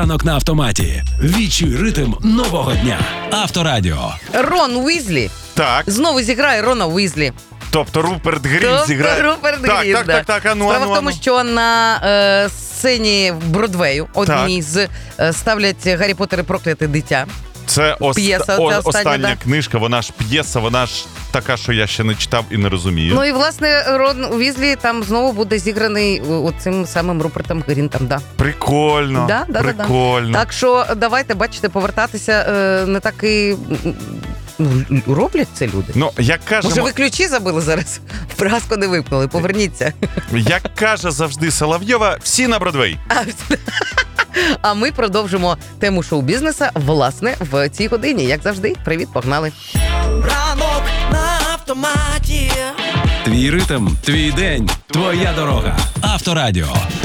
Ранок на автоматі. Відчуй ритм нового дня. Авторадіо. Рон Уізлі Так. знову зіграє Рона Уізлі. Тобто Руперт Грінт зіграє. Руперт Грінт, Так, ану. Справа в тому, що на сцені Бродвею одній з ставлять «Гаррі Поттер і прокляте дитя». Це П'єса, це остання, да. книжка, вона ж п'єса, вона ж така, що я ще не читав і не розумію. Ну і, власне, Рон Уізлі там знову буде зіграний оцим самим Рупертом Грінтом, да. Прикольно, Да. прикольно. Так що давайте, бачите, повертатися не так і... роблять це люди. Ну, як каже... Може, ви ключі забили зараз? В праску не випнули, поверніться. Як каже завжди Соловйова, всі на Бродвей. А ми продовжимо тему шоу-бізнеса, власне, в цій годині. Як завжди, привіт, погнали. Ранок на автоматі. Твій ритм, твій день, твоя дорога. Авторадіо.